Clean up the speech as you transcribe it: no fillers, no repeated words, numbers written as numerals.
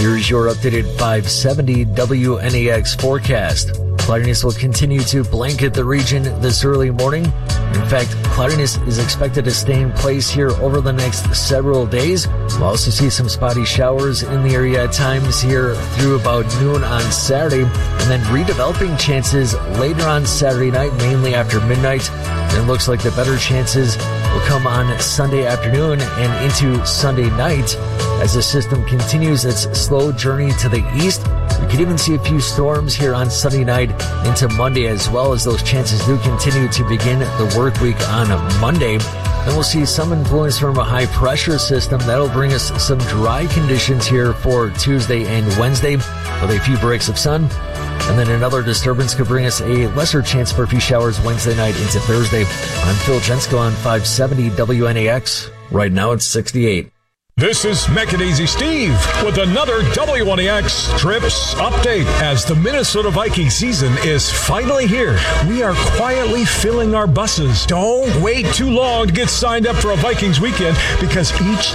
Here's your updated 570 WNAX forecast. Cloudiness will continue to blanket the region this early morning. In fact, cloudiness is expected to stay in place here over the next several days. We'll also see some spotty showers in the area at times here through about noon on Saturday, and then redeveloping chances later on Saturday night, mainly after midnight. And it looks like the better chances will come on Sunday afternoon and into Sunday night as the system continues its slow journey to the east. We could even see a few storms here on Sunday night into Monday, as well as those chances do continue to begin the work week on Monday. Then we'll see some influence from a high pressure system that'll bring us some dry conditions here for Tuesday and Wednesday with a few breaks of sun. And then another disturbance could bring us a lesser chance for a few showers Wednesday night into Thursday. I'm Phil Jensko on 570 WNAX. Right now it's 68. This is Mechanizy Steve with another W1AX Trips update. As the Minnesota Viking season is finally here, we are quietly filling our buses. Don't wait too long to get signed up for a Vikings weekend because each